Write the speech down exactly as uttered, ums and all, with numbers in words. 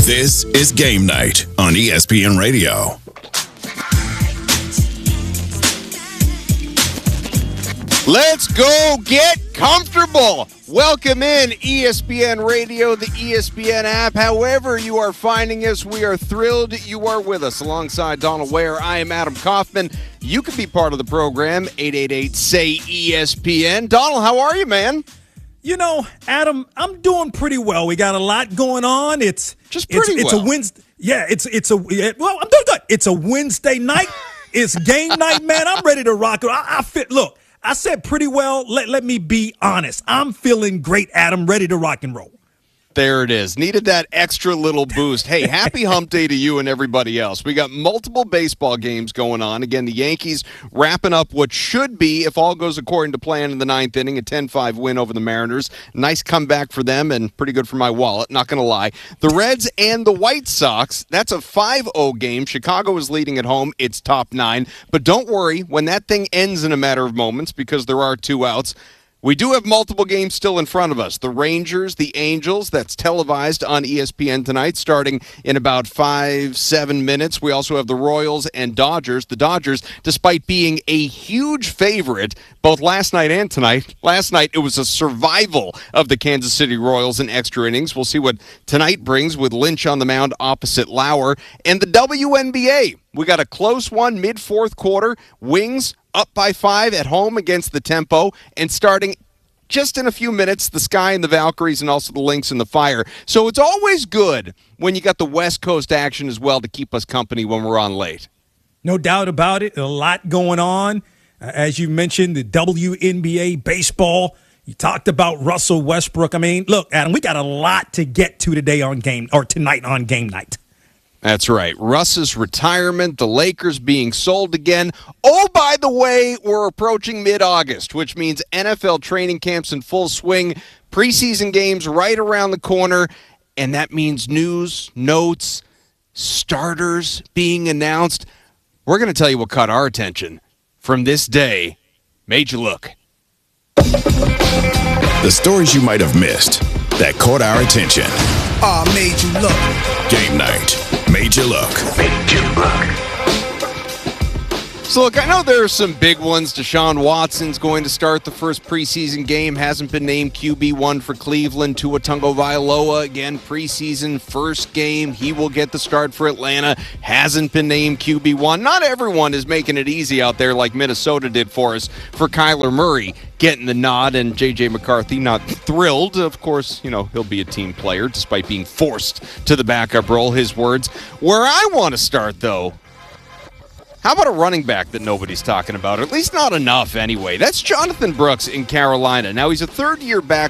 This is Game Night on E S P N Radio. Let's go get comfortable. Welcome in E S P N Radio, the E S P N app. However you are finding us, we are thrilled you are with us. Alongside Donald Ware, I am Adam Kaufman. You can be part of the program, eight eight eight, S A Y, E S P N. Donald, how are you, man? You know, Adam, I'm doing pretty well. We got a lot going on. It's just pretty it's, well. It's a Wednesday. Yeah, it's it's a well. I'm doing good. It's a Wednesday night. It's game night, man. I'm ready to rock it. I, I fit. Look, I said pretty well. Let let me be honest. I'm feeling great, Adam. Ready to rock and roll. There it is. Needed that extra little boost. Hey, happy hump day to you and everybody else. We got multiple baseball games going on. Again, the Yankees wrapping up what should be, if all goes according to plan in the ninth inning, a ten five win over the Mariners. Nice comeback for them and pretty good for my wallet, not going to lie. The Reds and the White Sox, that's a five oh game. Chicago is leading at home. It's top nine. But don't worry, when that thing ends in a matter of moments, because there are two outs, we do have multiple games still in front of us. The Rangers, the Angels, that's televised on E S P N tonight, starting in about five, seven minutes. We also have the Royals and Dodgers. The Dodgers, despite being a huge favorite both last night and tonight, last night it was a survival of the Kansas City Royals in extra innings. We'll see what tonight brings with Lynch on the mound opposite Lauer. And the W N B A, we got a close one mid-fourth quarter. Wings up by five at home against the Tempo, and starting just in a few minutes, the Sky and the Valkyries, and also the Lynx and the Fire. So it's always good when you got the West Coast action as well to keep us company when we're on late. No doubt about it. A lot going on. Uh, as you mentioned, the W N B A baseball. You talked about Russell Westbrook. I mean, look, Adam, we got a lot to get to today on game, or tonight on game night. That's right. Russ's retirement, the Lakers being sold again. Oh, by the way, we're approaching mid-August, which means N F L training camps in full swing, preseason games right around the corner, and that means news, notes, starters being announced. We're going to tell you what caught our attention from this day. Made you look. The stories you might have missed that caught our attention. Ah, uh, made you look. Game night. Made you look. Made you look. So, look, I know there are some big ones. Deshaun Watson's going to start the first preseason game. Hasn't been named Q B one for Cleveland. Tua Tagovailoa, again, preseason first game. He will get the start for Atlanta. Hasn't been named Q B one. Not everyone is making it easy out there like Minnesota did for us for Kyler Murray getting the nod, and J J McCarthy not thrilled. Of course, you know, he'll be a team player despite being forced to the backup role, his words. Where I want to start, though, how about a running back that nobody's talking about? At least not enough anyway. That's Jonathan Brooks in Carolina. Now, he's a third-year back.